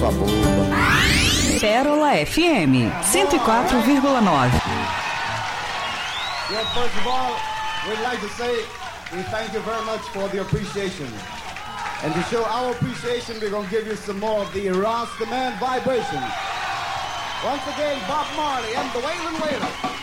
sua boca. Pérola FM 104,9. Well, first of all, we'd like to say we thank you very much for the appreciation. And to show our appreciation, we're going to give you some more of the Rastaman vibration. Once again, Bob Marley and the Wailin' Wailers.